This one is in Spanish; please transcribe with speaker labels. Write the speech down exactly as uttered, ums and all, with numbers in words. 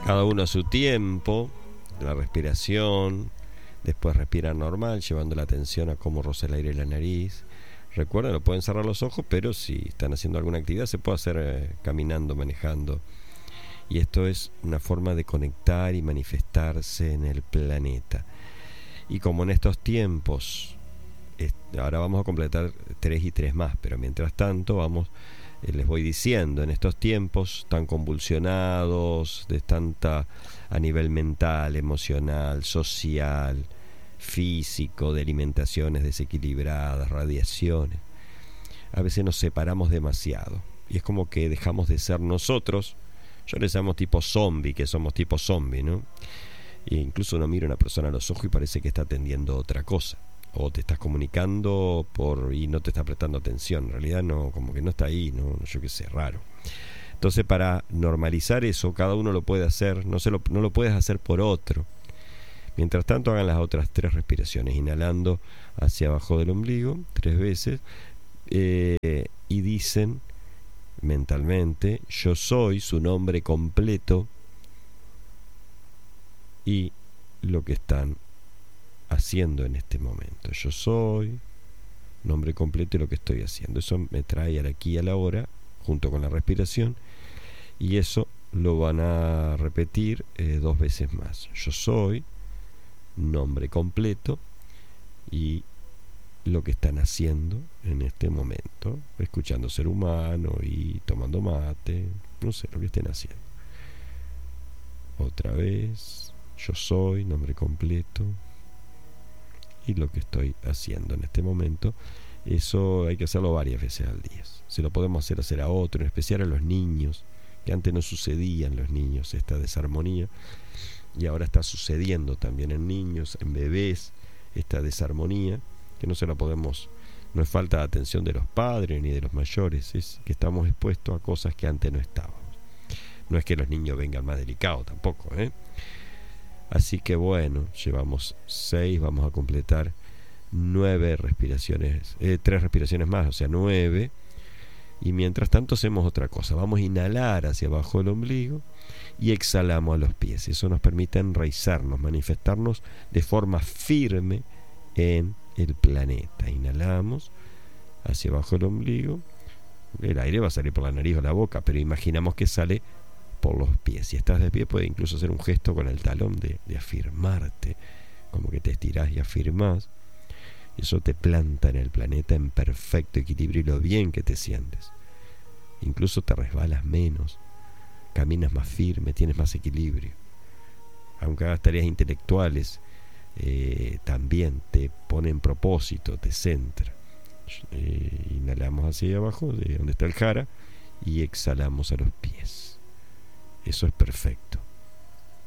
Speaker 1: Cada uno a su tiempo, la respiración. Después respirar normal, llevando la atención a cómo roza el aire en la nariz. Recuerden, no pueden cerrar los ojos, pero si están haciendo alguna actividad se puede hacer eh, caminando, manejando. Y esto es una forma de conectar y manifestarse en el planeta. Y como en estos tiempos, es, ahora vamos a completar tres y tres más, pero mientras tanto vamos, eh, les voy diciendo, en estos tiempos tan convulsionados, de tanta a nivel mental, emocional, social, físico, de alimentaciones desequilibradas, radiaciones, a veces nos separamos demasiado y es como que dejamos de ser nosotros. Yo les llamo tipo zombie, que somos tipo zombie, ¿no? E incluso uno mira a una persona a los ojos y parece que está atendiendo otra cosa, o te estás comunicando por y no te está prestando atención, en realidad no, como que no está ahí, no, yo qué sé, raro. Entonces, para normalizar eso, cada uno lo puede hacer, no, se lo, no lo puedes hacer por otro. Mientras tanto, hagan las otras tres respiraciones, inhalando hacia abajo del ombligo, tres veces, eh, y dicen mentalmente, yo soy su nombre completo y lo que están haciendo en este momento. Yo soy, nombre completo y lo que estoy haciendo. Eso me trae al aquí y a la hora, junto con la respiración, y eso lo van a repetir eh, dos veces más. Yo soy, nombre completo y lo que están haciendo en este momento, escuchando Ser Humano y tomando mate, no sé lo que estén haciendo. Otra vez, yo soy, nombre completo y lo que estoy haciendo en este momento. Eso hay que hacerlo varias veces al día. Se lo podemos hacer hacer a otro, en especial a los niños, que antes no sucedía en los niños esta desarmonía, y ahora está sucediendo también en niños, en bebés, esta desarmonía, que no se la podemos, no es falta de atención de los padres ni de los mayores, es que estamos expuestos a cosas que antes no estábamos. No es que los niños vengan más delicados tampoco, ¿eh? Así que bueno, llevamos seis, vamos a completar nueve respiraciones, eh, tres respiraciones más, o sea, nueve. Y mientras tanto hacemos otra cosa, vamos a inhalar hacia abajo del ombligo y exhalamos a los pies. Eso nos permite enraizarnos, manifestarnos de forma firme en el planeta. Inhalamos hacia abajo del ombligo, el aire va a salir por la nariz o la boca, pero imaginamos que sale por los pies. Si estás de pie, puedes incluso hacer un gesto con el talón de, de afirmarte, como que te estirás y afirmás. Eso te planta en el planeta en perfecto equilibrio y lo bien que te sientes. Incluso te resbalas menos, caminas más firme, tienes más equilibrio. Aunque hagas tareas intelectuales, eh, también te pone en propósito, te centra. Eh, inhalamos hacia abajo, de donde está el jara, y exhalamos a los pies. Eso es perfecto.